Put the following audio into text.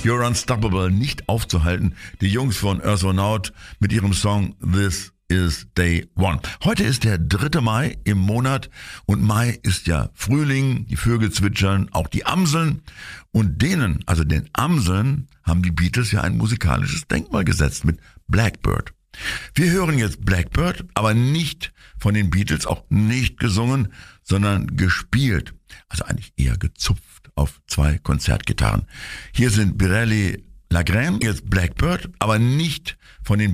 You're Unstoppable nicht aufzuhalten. Die Jungs von Earth One Out mit ihrem Song This is Day One. Heute ist der 3. Mai im Monat und Mai ist ja Frühling, die Vögel zwitschern, auch die Amseln. Und denen, also den Amseln, haben die Beatles ja ein musikalisches Denkmal gesetzt mit Blackbird. Wir hören jetzt Blackbird, aber nicht von den Beatles, auch nicht gesungen, sondern gespielt. Also eigentlich eher gezupft auf 2 Konzertgitarren. Hier sind Biréli Lagrène, jetzt Blackbird, aber nicht von den